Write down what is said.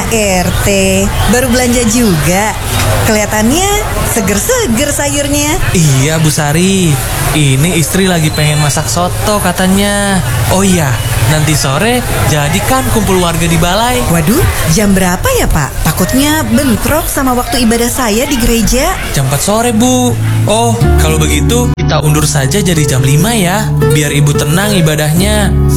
Pak RT, baru belanja juga. Kelihatannya seger-seger sayurnya. Iya Bu Sari, ini istri lagi pengen masak soto katanya. Oh iya, nanti sore jadikan kumpul warga di balai. Waduh, jam berapa ya Pak? Takutnya bentrok sama waktu ibadah saya di gereja. Jam 4 sore Bu. Oh, kalau begitu kita undur saja jadi jam 5 ya, biar ibu tenang ibadahnya.